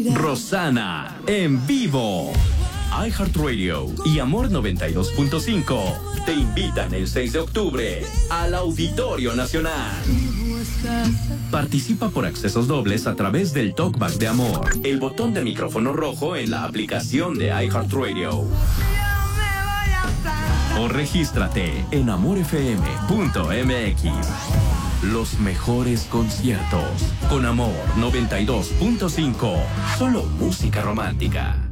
Rosana en vivo. iHeartRadio y Amor 92.5 te invitan el 6 de octubre al Auditorio Nacional. Participa por accesos dobles a través del Talkback de Amor, el botón de micrófono rojo en la aplicación de iHeartRadio. O regístrate en amorfm.mx. Los mejores conciertos con Amor 92.5. Solo música romántica.